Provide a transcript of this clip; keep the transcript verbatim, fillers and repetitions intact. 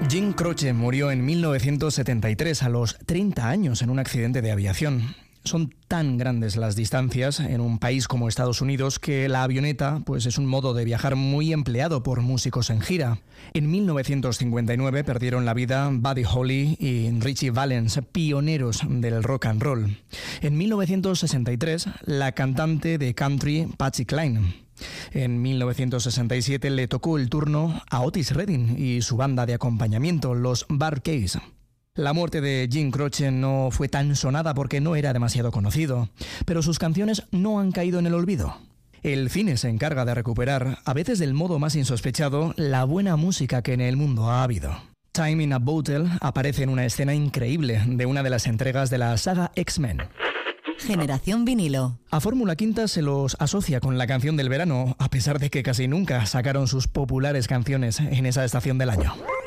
Jim Croce murió en mil novecientos setenta y tres a los treinta años en un accidente de aviación. Son tan grandes las distancias en un país como Estados Unidos que la avioneta pues es un modo de viajar muy empleado por músicos en gira. En mil novecientos cincuenta y nueve perdieron la vida Buddy Holly y Ritchie Valens, pioneros del rock and roll. En mil novecientos sesenta y tres, la cantante de country Patsy Cline. En mil novecientos sesenta y siete le tocó el turno a Otis Redding y su banda de acompañamiento, los Bar-Kays. La muerte de Jim Croce no fue tan sonada porque no era demasiado conocido, pero sus canciones no han caído en el olvido. El cine se encarga de recuperar, a veces del modo más insospechado, la buena música que en el mundo ha habido. Time in a Bottle aparece en una escena increíble de una de las entregas de la saga X-Men. Generación vinilo. A Fórmula Quinta se los asocia con la canción del verano, a pesar de que casi nunca sacaron sus populares canciones en esa estación del año.